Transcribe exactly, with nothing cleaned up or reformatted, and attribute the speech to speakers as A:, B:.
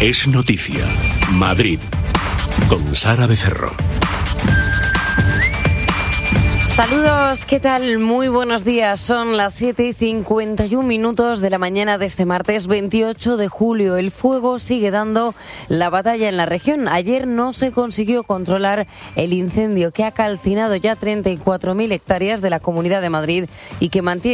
A: Es noticia. Madrid. Con Sara Becerro.
B: Saludos, ¿qué tal? Muy buenos días. Son las siete y cincuenta y un minutos de la mañana de este martes veintiocho de julio. El fuego sigue dando la batalla en la región. Ayer no se consiguió controlar el incendio que ha calcinado ya treinta y cuatro mil hectáreas de la Comunidad de Madrid y que mantiene